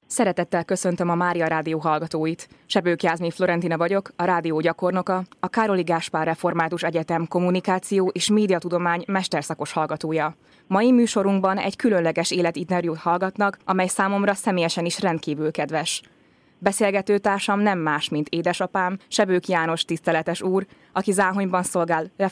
Szeretettel köszöntöm a Mária Rádió hallgatóit. Sebők Jászmín Florentina vagyok, a rádió gyakornoka, a Károli Gáspár Református Egyetem kommunikáció és médiatudomány mesterszakos hallgatója. Mai műsorunkban egy különleges életinterjút hallgatnak, amely számomra személyesen is rendkívül kedves. Beszélgetőtársam nem más, mint édesapám, Sebők János tiszteletes úr, aki Záhonyban szolgál